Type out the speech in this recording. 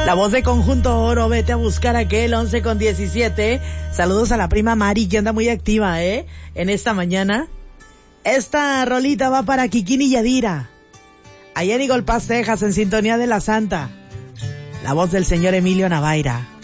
La voz de Conjunto Oro, vete a buscar aquel 11:17. Saludos a la prima Mari, que anda muy activa, en esta mañana. Esta rolita va para Kikín y Yadira. Allá en Eagle Pass, Texas, en sintonía de la Santa. La voz del señor Emilio Navaira.